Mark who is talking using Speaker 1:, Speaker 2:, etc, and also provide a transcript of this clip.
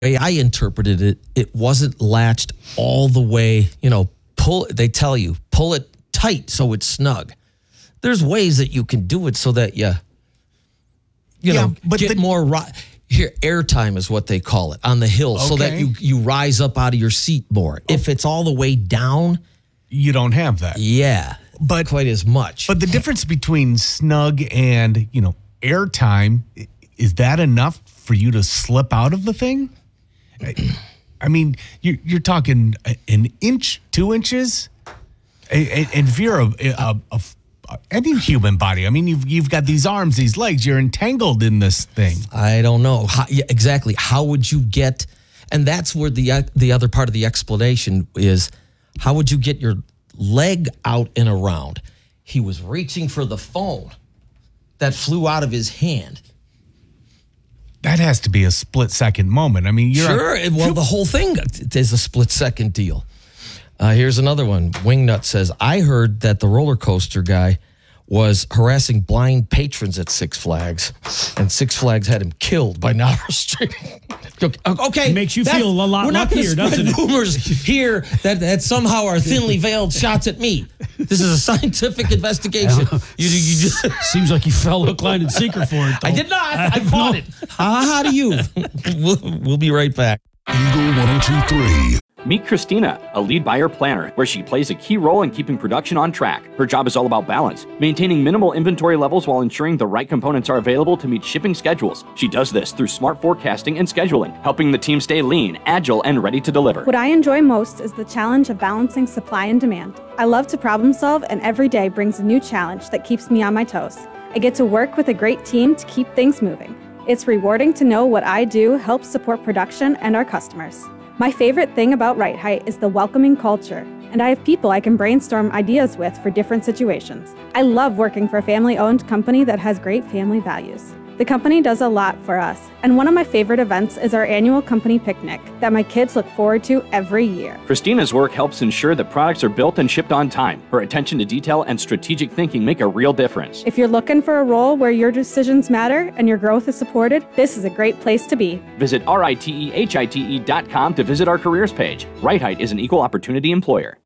Speaker 1: way I interpreted it, it wasn't latched all the way, they tell you, pull it tight so it's snug. There's ways that you can do it so that get more airtime is what they call it on the hill, so that you rise up out of your seat more. If it's all the way down,
Speaker 2: you don't have that.
Speaker 1: Yeah, but quite as much.
Speaker 2: But the difference between snug and, airtime, is that enough for you to slip out of the thing? I mean, you're talking an inch, 2 inches, and if you're any human body, I mean, you've got these arms, these legs, you're entangled in this thing.
Speaker 1: I don't know exactly. How would you get? And that's where the other part of the explanation is. How would you get your leg out and around? He was reaching for the phone that flew out of his hand.
Speaker 2: That has to be a split-second moment. I mean,
Speaker 1: the whole thing is a split-second deal. Here's another one. Wingnut says, I heard that the roller coaster guy was harassing blind patrons at Six Flags, and Six Flags had him killed by not restricting. Okay.
Speaker 3: It makes you feel a lot luckier, doesn't it?
Speaker 1: Rumors here that somehow are thinly veiled shots at me. This is a scientific investigation. You
Speaker 3: Seems like you fell hook, line, and sinker for it, though.
Speaker 1: I did not. I fought it. How do you? We'll be right back.
Speaker 4: Eagle 1023.
Speaker 5: Meet Christina, a lead buyer planner, where she plays a key role in keeping production on track. Her job is all about balance, maintaining minimal inventory levels while ensuring the right components are available to meet shipping schedules. She does this through smart forecasting and scheduling, helping the team stay lean, agile, and ready to deliver.
Speaker 6: What I enjoy most is the challenge of balancing supply and demand. I love to problem solve, and every day brings a new challenge that keeps me on my toes. I get to work with a great team to keep things moving. It's rewarding to know what I do helps support production and our customers. My favorite thing about Right Height is the welcoming culture, and I have people I can brainstorm ideas with for different situations. I love working for a family-owned company that has great family values. The company does a lot for us, and one of my favorite events is our annual company picnic that my kids look forward to every year.
Speaker 5: Christina's work helps ensure that products are built and shipped on time. Her attention to detail and strategic thinking make a real difference.
Speaker 6: If you're looking for a role where your decisions matter and your growth is supported, this is a great place to be.
Speaker 5: Visit RITEHITE.com to visit our careers page. Right Height is an equal opportunity employer.